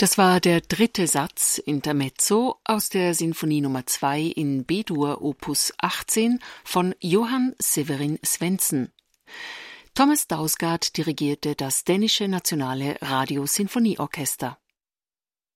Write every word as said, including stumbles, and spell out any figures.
Das war der dritte Satz Intermezzo aus der Sinfonie Nummer zwei in B-Dur Opus achtzehn von Johann Severin Svendsen. Thomas Dausgaard dirigierte das dänische Nationale Radiosinfonieorchester.